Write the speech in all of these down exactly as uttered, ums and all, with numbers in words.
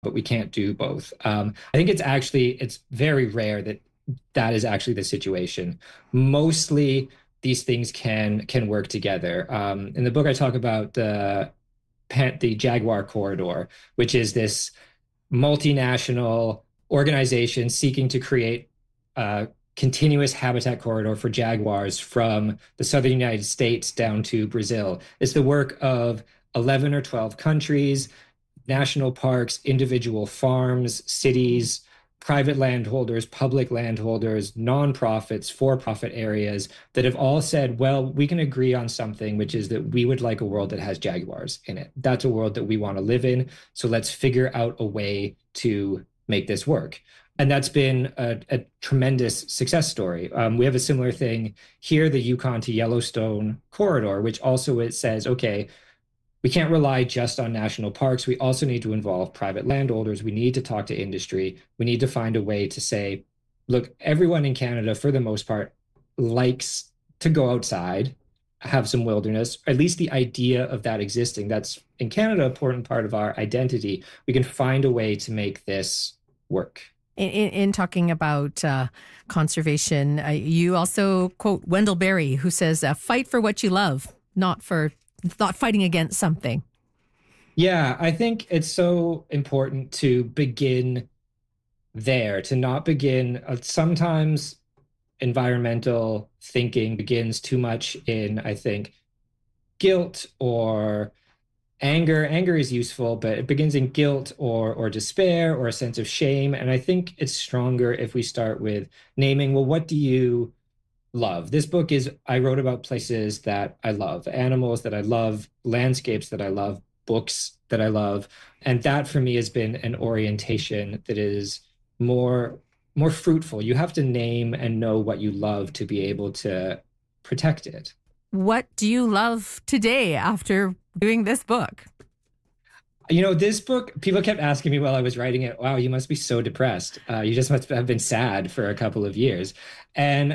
but we can't do both. Um, I think it's actually, it's very rare that that is actually the situation. Mostly these things can can work together. Um, in the book, I talk about the the Jaguar Corridor, which is this multinational organization seeking to create a continuous habitat corridor for jaguars from the southern United States down to Brazil. It's the work of eleven or twelve countries, national parks, individual farms, cities, private landholders, public landholders, nonprofits, for-profit areas that have all said, well, we can agree on something, which is that we would like a world that has jaguars in it. That's a world that we want to live in. So let's figure out a way to make this work. And that's been a, a tremendous success story. Um, we have a similar thing here, the Yukon to Yellowstone corridor, which also it says, okay, we can't rely just on national parks. We also need to involve private landowners. We need to talk to industry. We need to find a way to say, look, everyone in Canada, for the most part, likes to go outside, have some wilderness, at least the idea of that existing. That's, in Canada, an important part of our identity. We can find a way to make this work. In, in, in talking about uh, conservation, uh, you also quote Wendell Berry, who says, uh, fight for what you love, not for not fighting against something. Yeah, I think it's so important to begin there, to not begin. Uh, sometimes environmental thinking begins too much in, I think, guilt or anger. Anger is useful, but it begins in guilt or or despair or a sense of shame. And I think it's stronger if we start with naming, well, what do you love? This book is, I wrote about places that I love, animals that I love, landscapes that I love, books that I love. And that for me has been an orientation that is more, more fruitful. You have to name and know what you love to be able to protect it. What do you love today after doing this book? You know, this book, people kept asking me while I was writing it, wow, you must be so depressed. Uh, you just must have been sad for a couple of years. And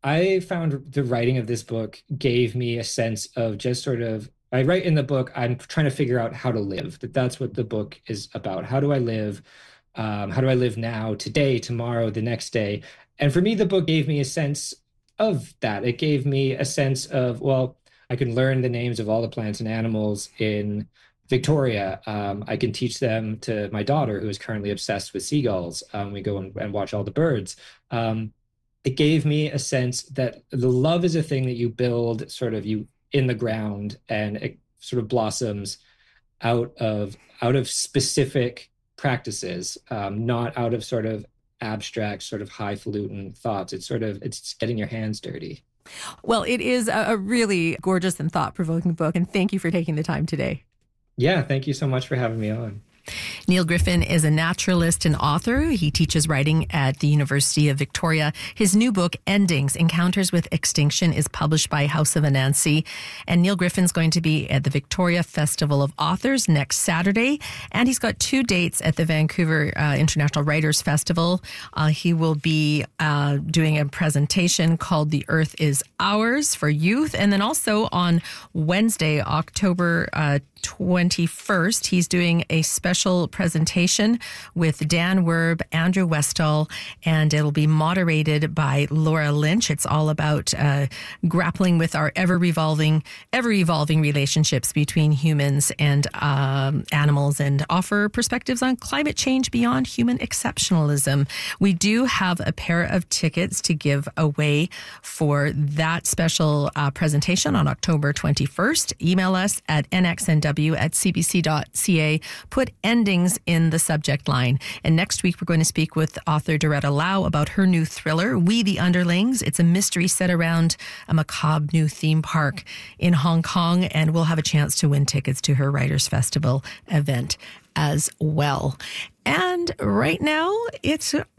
I found the writing of this book gave me a sense of just sort of, I write in the book, I'm trying to figure out how to live, that that's what the book is about. How do I live? Um, how do I live now, today, tomorrow, the next day? And for me, the book gave me a sense of that. It gave me a sense of, well, I can learn the names of all the plants and animals in Victoria. Um, I can teach them to my daughter, who is currently obsessed with seagulls. Um, we go and, and watch all the birds. Um, it gave me a sense that the love is a thing that you build sort of you in the ground, and it sort of blossoms out of out of specific practices, um, not out of sort of abstract, sort of highfalutin thoughts. It's sort of, it's getting your hands dirty. Well, it is a really gorgeous and thought-provoking book, and thank you for taking the time today. Yeah, thank you so much for having me on. Neil Griffin is a naturalist and author. He teaches writing at the University of Victoria. His new book, Endings, Encounters with Extinction, is published by House of Anansi. And Neil Griffin's going to be at the Victoria Festival of Authors next Saturday. And he's got two dates at the Vancouver uh, International Writers Festival. Uh, he will be uh, doing a presentation called The Earth is Ours for youth. And then also on Wednesday, October uh, twenty-first, he's doing a special presentation with Dan Werb, Andrew Westall, and it'll be moderated by Laura Lynch. It's all about uh, grappling with our ever-revolving, ever-evolving relationships between humans and um, animals, and offer perspectives on climate change beyond human exceptionalism. We do have a pair of tickets to give away for that special uh, presentation on October twenty-first. Email us at n x n w at c b c dot c a. Put endings in the subject line. And next week, we're going to speak with author Doretta Lau about her new thriller, We the Underlings. It's a mystery set around a macabre new theme park in Hong Kong, and we'll have a chance to win tickets to her Writers' Festival event as well. And right now, it's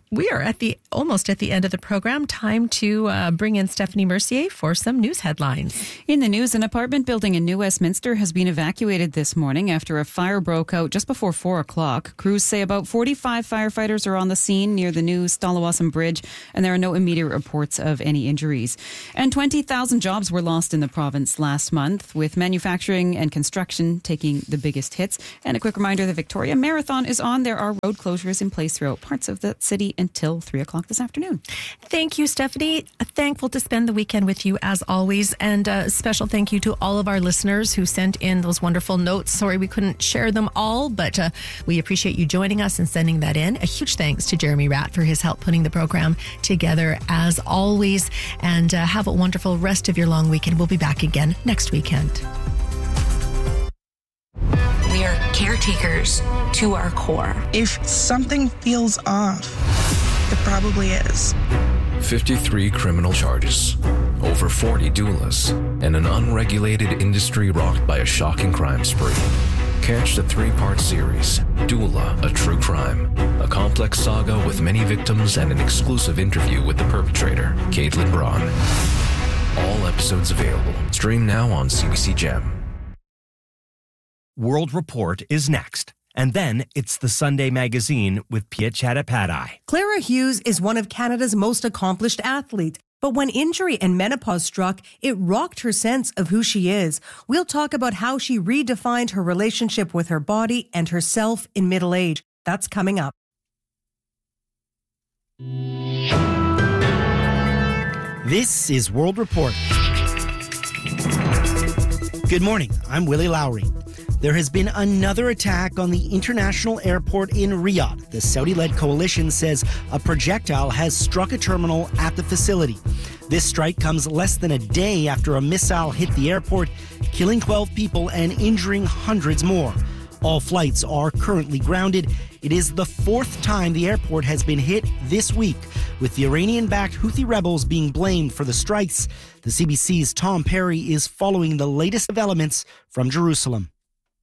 we are at the almost at the end of the program. Time to uh, bring in Stephanie Mercier for some news headlines. In the news, an apartment building in New Westminster has been evacuated this morning after a fire broke out just before four o'clock. Crews say about forty-five firefighters are on the scene near the new Stalawasan Bridge, and there are no immediate reports of any injuries. And twenty thousand jobs were lost in the province last month, with manufacturing and construction taking the biggest hits. And a quick reminder, the Victoria Marathon is on. There are road closures in place throughout parts of the city until three o'clock this afternoon. Thank you, Stephanie. Thankful to spend the weekend with you as always. And a special thank you to all of our listeners who sent in those wonderful notes. Sorry we couldn't share them all, but uh, we appreciate you joining us and sending that in. A huge thanks to Jeremy Ratt for his help putting the program together as always. And uh, have a wonderful rest of your long weekend. We'll be back again next weekend. We are caretakers to our core. If something feels off, it probably is. fifty-three criminal charges, over forty doulas, and an unregulated industry rocked by a shocking crime spree. Catch the three-part series, Doula, A True Crime, a complex saga with many victims and an exclusive interview with the perpetrator, Caitlin Braun. All episodes available. Stream now on C B C Gem. World Report is next. And then it's the Sunday Magazine with Pia Chattopadhyay. Clara Hughes is one of Canada's most accomplished athletes. But when injury and menopause struck, it rocked her sense of who she is. We'll talk about how she redefined her relationship with her body and herself in middle age. That's coming up. This is World Report. Good morning, I'm Willie Lowry. There has been another attack on the international airport in Riyadh. The Saudi-led coalition says a projectile has struck a terminal at the facility. This strike comes less than a day after a missile hit the airport, killing twelve people and injuring hundreds more. All flights are currently grounded. It is the fourth time the airport has been hit this week, with the Iranian-backed Houthi rebels being blamed for the strikes. The C B C's Tom Perry is following the latest developments from Jerusalem.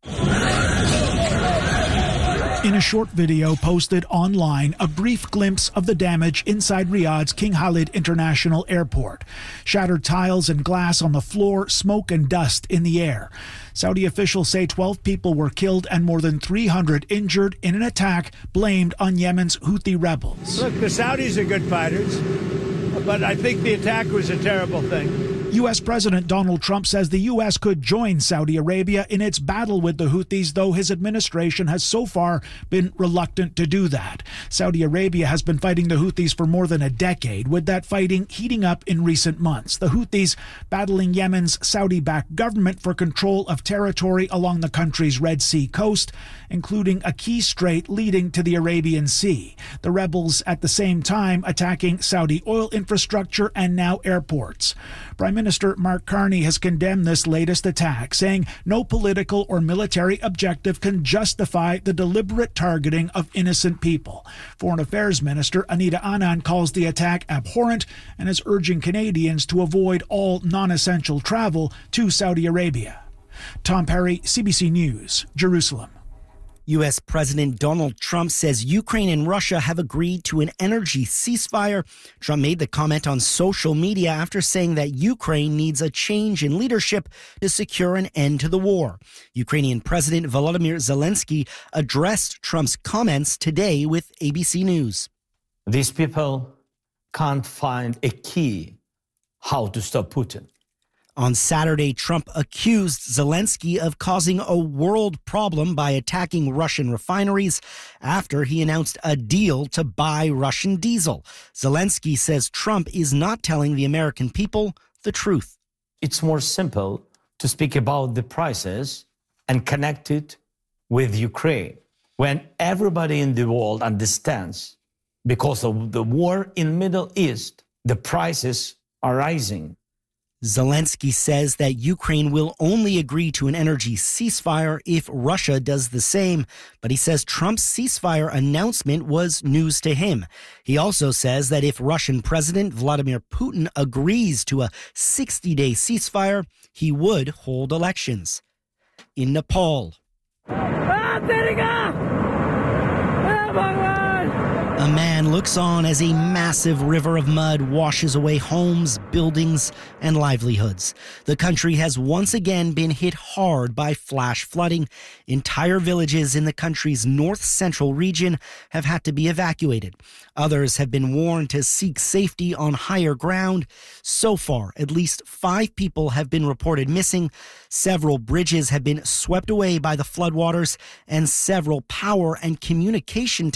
In a short video posted online, a brief glimpse of the damage inside Riyadh's King Khalid International Airport. Shattered tiles and glass on the floor, smoke and dust in the air. Saudi officials say twelve people were killed and more than three hundred injured in an attack blamed on Yemen's Houthi rebels. Look, the Saudis are good fighters, but I think the attack was a terrible thing. U S President Donald Trump says the U S could join Saudi Arabia in its battle with the Houthis, though his administration has so far been reluctant to do that. Saudi Arabia has been fighting the Houthis for more than a decade, with that fighting heating up in recent months. The Houthis battling Yemen's Saudi-backed government for control of territory along the country's Red Sea coast, including a key strait leading to the Arabian Sea. The rebels at the same time attacking Saudi oil infrastructure and now airports. Prime Minister Mark Carney has condemned this latest attack, saying no political or military objective can justify the deliberate targeting of innocent people. Foreign Affairs Minister Anita Anand calls the attack abhorrent and is urging Canadians to avoid all non-essential travel to Saudi Arabia. Tom Perry, C B C News, Jerusalem. U S President Donald Trump says Ukraine and Russia have agreed to an energy ceasefire. Trump made the comment on social media after saying that Ukraine needs a change in leadership to secure an end to the war. Ukrainian President Volodymyr Zelensky addressed Trump's comments today with A B C News. These people can't find a key how to stop Putin. On Saturday, Trump accused Zelensky of causing a world problem by attacking Russian refineries after he announced a deal to buy Russian diesel. Zelensky says Trump is not telling the American people the truth. It's more simple to speak about the prices and connect it with Ukraine. When everybody in the world understands, because of the war in Middle East, the prices are rising. Zelensky says that Ukraine will only agree to an energy ceasefire if Russia does the same, but he says Trump's ceasefire announcement was news to him. He also says that if Russian President Vladimir Putin agrees to a sixty-day ceasefire, he would hold elections. In Nepal, a man Iran looks on as a massive river of mud washes away homes, buildings, and livelihoods. The country has once again been hit hard by flash flooding. Entire villages in the country's north-central region have had to be evacuated. Others have been warned to seek safety on higher ground. So far, at least five people have been reported missing. Several bridges have been swept away by the floodwaters, and several power and communication